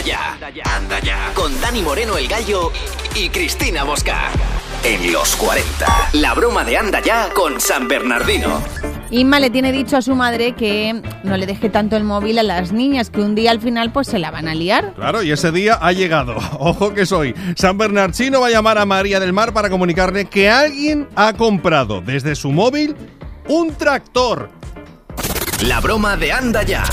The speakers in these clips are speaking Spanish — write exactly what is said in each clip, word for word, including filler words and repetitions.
Ya, anda ya. Con Dani Moreno el Gallo y Cristina Bosca. En los cuarenta. La broma de Anda Ya con San Bernardino. Inma le tiene dicho a su madre que no le deje tanto el móvil a las niñas, que un día al final pues se la van a liar. Claro, y ese día ha llegado. Ojo que soy. San Bernardino va a llamar a María del Mar para comunicarle que alguien ha comprado desde su móvil un tractor. La broma de Anda Ya.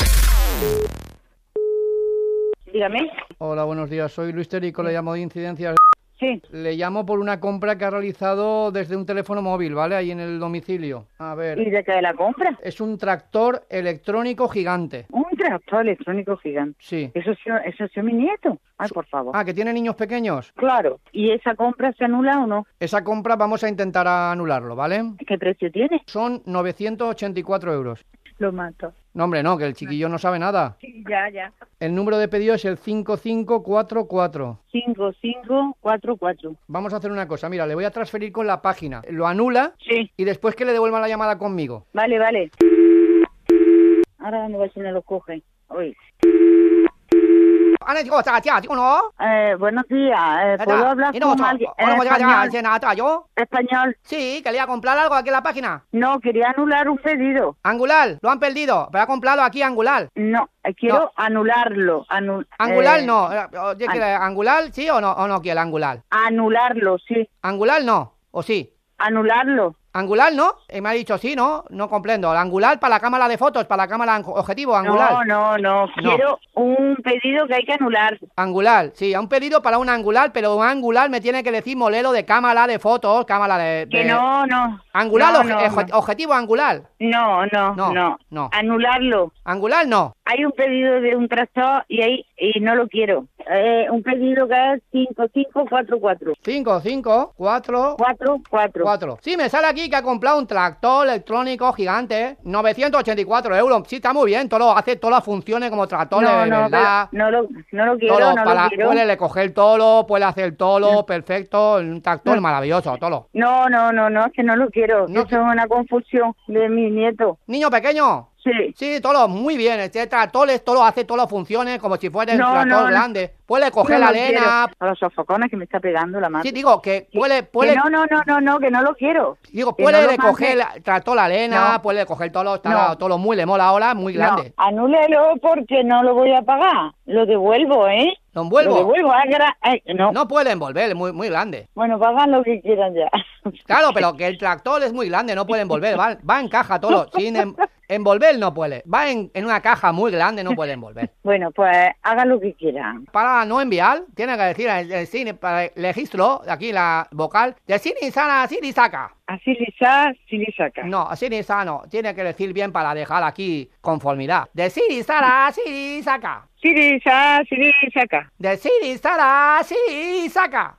Dígame. Hola, buenos días. Soy Luis Terico, le llamo de Incidencias. Sí. Le llamo por una compra que ha realizado desde un teléfono móvil, ¿vale? Ahí en el domicilio. A ver. ¿Y de qué la compra? Es un tractor electrónico gigante. Un tractor electrónico gigante. Sí. Eso es, eso es mi nieto. Ay, por favor. Ah, ¿que tiene niños pequeños? Claro. ¿Y esa compra se anula o no? Esa compra vamos a intentar anularlo, ¿vale? ¿Qué precio tiene? Son novecientos ochenta y cuatro euros. Lo mato. No, hombre, no, que el chiquillo no sabe nada. Sí, ya, ya. El número de pedido es el cinco cinco cuatro cuatro. cinco cinco cuatro cuatro. Vamos a hacer una cosa, mira, le voy a transferir con la página. Lo anula Sí. y después que le devuelvan la llamada conmigo. Vale, vale. Ahora vamos a ver si me lo coge. Oye. Eh, buenos días. Eh, ¿Puedo hablar con alguien en español? ¿Español? Sí, que le iba a comprar algo aquí en la página. No, quería anular un pedido. Angular, lo han perdido, pero ha comprado aquí Angular. No, quiero No. anularlo. Anu Angular eh, no. Oye, an- ¿quiere Angular sí o no, o no quiere Angular? Anularlo, sí. Angular no, o sí. Anularlo. Angular no, y me ha dicho sí, no, no comprendo. El Angular para la cámara de fotos, para la cámara objetivo, Angular. No, no, no. Quiero un pedido que hay que anular. Angular, sí, a un pedido para un Angular, pero un Angular me tiene que decir modelo de cámara de fotos, cámara de... de... Que no, no. Angular, no, oje- no, oje- no. objetivo Angular. No, no, No, no, no. Anularlo. Angular no. Hay un pedido de un tractor y ahí y no lo quiero. Eh, un pedido que es cinco cinco cuatro cuatro. cinco, cinco, cuatro, cuatro cuatro. cuatro. Sí, me sale aquí que ha comprado un tractor electrónico gigante, novecientos ochenta y cuatro euros. Sí, está muy bien, todo lo, hace todas las funciones como tractor No, de no, verdad. pero no lo, no lo quiero, Todo, no para, lo quiero. puede recoger el tolo, puede hacer tolo, perfecto, un tractor maravilloso, tolo. No, no, no, no, es que no lo quiero. No, Eso es una confusión de mi nieto. Niño pequeño. Sí. Sí, todo muy bien, este tractor es- todo hace todas las funciones como si fuera un No, tractor no, no. grande. Puede coger No la lo quiero. arena. A los sofocones que me está pegando la mano. Sí, digo que puede, Que puede, no, no, no, no, no, que no lo quiero. digo, que puede no lo recoger mande. la- tractor la arena, No. puede coger todo lo, está No. todo muy le mola ahora, muy grande. No, anúlelo porque no lo voy a pagar. Lo devuelvo, ¿eh? ¿Lo envuelvo? Lo devuelvo. ah, gra- ay, no. No puede envolver, es muy, muy grande. Bueno, pagan lo que quieran ya. Claro, pero que el tractor es muy grande, no puede envolver, va, va en caja todo, sin em- envolver no puede, va en, en una caja muy grande, no puede envolver. Bueno, pues hagan lo que quieran. Para no enviar, tiene que decir el, el cine, para el registro, aquí la vocal, de Sini Sana, Sini Saca. Así lisa, sí le saca. No, Sini Sana, tiene que decir bien para dejar aquí conformidad. De Sini Sana, Sini Saca. Sí lisa, sí le saca. De Sini Sana, Sini Saca.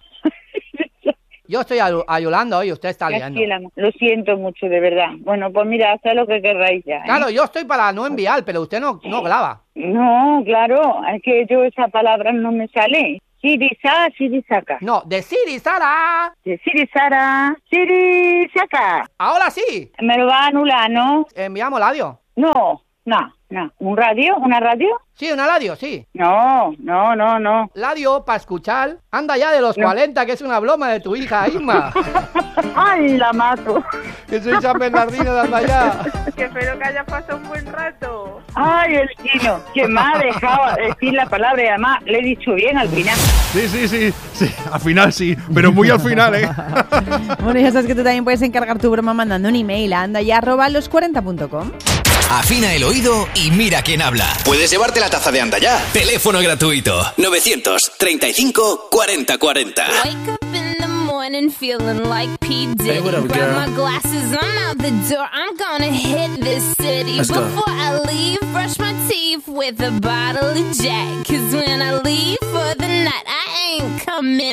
Yo estoy ayu- ayudando y usted está Así liando. la- Lo siento mucho, de verdad. Bueno, pues mira, haz lo que querráis ya. ¿eh? Claro, yo estoy para no enviar, pero usted no, no graba. No, claro, es que yo esa palabra no me sale. Sirisa, sirisaka. No, de Siri Sara. De Sirisara, sirisaka. Ahora sí. Me lo va a anular, ¿no? Enviamos el audio. No, no, no. ¿Un radio? ¿Una radio? Sí, una radio, sí. No, no, no, no. Radio para escuchar. Anda ya de los No. cuarenta, que es una broma de tu hija, Isma. Ay, la mato. Que soy San Bernardino de Anda ya. Que espero que hayas pasado un buen rato. Ay, el chino, que me ha dejado decir la palabra y además le he dicho bien al final. Sí, sí, sí, sí, al final sí, pero muy al final, ¿eh? Bueno, ya sabes que tú también puedes encargar tu broma mandando un email a andaya arroba los cuarenta punto com. Afina el oído y mira quién habla. Puedes llevarte la taza de Anda Ya. Teléfono gratuito. novecientos treinta y cinco cuarenta cuarenta. Wake up in the morning feeling like P. Diddy. Hey, what up, Grab girl? my glasses, I'm out the door. I'm gonna hit this city. Let's go. Before I leave, brush my teeth with a bottle of Jack. Cause when I leave for the night, I ain't coming